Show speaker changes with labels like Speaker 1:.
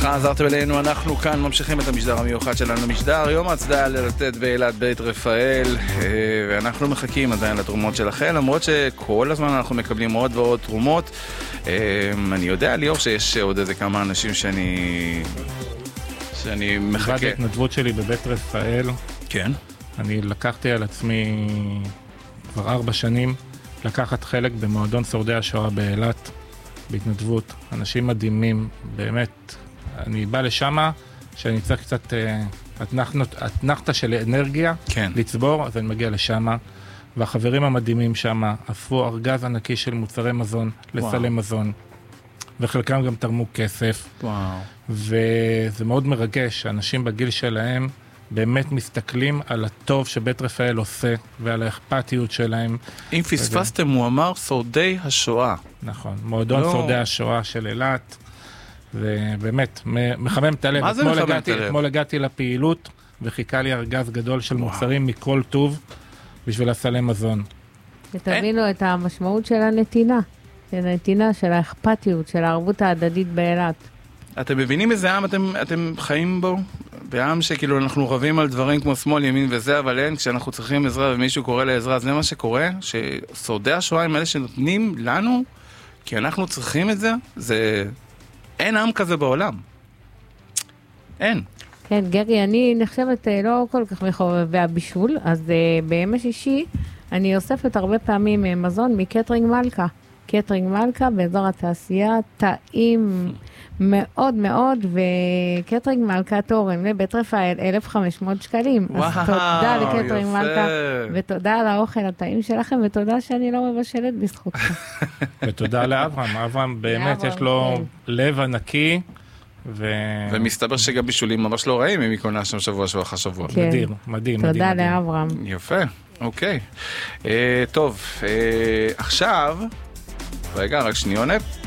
Speaker 1: חזרתם אלינו, אנחנו כאן ממשיכים את המשדר המיוחד שלנו, משדר יום הצדעה ללתת באילת בית רפאל, ואנחנו מחכים עדיין לתרומות שלכם, למרות שכל הזמן אנחנו מקבלים עוד ועוד תרומות. אני יודע, ליאור, שיש עוד איזה כמה אנשים שאני מחכה.
Speaker 2: עבד התנדבות שלי בבית רפאל.
Speaker 1: כן.
Speaker 2: אני לקחתי על עצמי כבר 4 שנים לקחת חלק במועדון שורדי השואה באילת בהתנדבות. אנשים מדהימים, באמת. אני בא לשמה שאני צריך קצת התנחתה של אנרגיה,
Speaker 1: כן.
Speaker 2: לצבור, אז אני מגיע לשמה, והחברים המדהימים שמה הפכו ארגז ענקי של מוצרי מזון לסלי מזון, וחלקם גם תרמו כסף.
Speaker 1: וואו.
Speaker 2: וזה מאוד מרגש, האנשים בגיל שלהם באמת מסתכלים על הטוב שבית רפאל עושה, ועל האכפתיות שלהם.
Speaker 1: אם פספסתם, הוא אמר שורדי השואה.
Speaker 2: נכון, מועדון שורדי השואה של אילת, ובאמת, מחמם את הלב.
Speaker 1: מה זה מחמם את הלב?
Speaker 2: אתמול הגעתי לפעילות, וחיכה לי ארגז גדול של מוצרים מכל טוב, בשביל הסלי מזון.
Speaker 3: ותבינו את המשמעות של הנתינה, של האכפתיות, של הערבות ההדדית באילת.
Speaker 1: אתם מבינים איזה עם אתם חיים בו? בעם שכאילו אנחנו רבים על דברים כמו שמאל, ימין וזה, אבל אין, כשאנחנו צריכים עזרה ומישהו קורא לעזרה, זה מה שקורה, ששורדי השואה הם אלה שנותנים לנו, כי אנחנו צריכים את זה, אין עם כזה בעולם. אין.
Speaker 3: כן, גרי, אני נחשבת לא כל כך מחובבי הבישול, אז בימי שישי אני אוספת הרבה פעמים מזון מקטרינג מלכה. קטרינג מלכה באזור התעשייה, טעים מאוד מאוד, וקטרינג מלכה תורם לבית רפאל 1,500 שקלים.
Speaker 1: וואו,
Speaker 3: אז תודה לקטרינג
Speaker 1: יפה.
Speaker 3: מלכה, ותודה על האוכל הטעים שלכם, ותודה שאני לא מבשלת בזכותכם.
Speaker 2: ותודה לאברהם, אברהם באמת יש לו לב ענקי,
Speaker 1: ומסתבר שגם בישולים ממש לא רעים, אם היא קונה שם שבוע אחר שבוע.
Speaker 2: מדהים.
Speaker 3: תודה לאברהם.
Speaker 1: יפה, אוקיי. טוב, עכשיו, רגע, רק שניונת.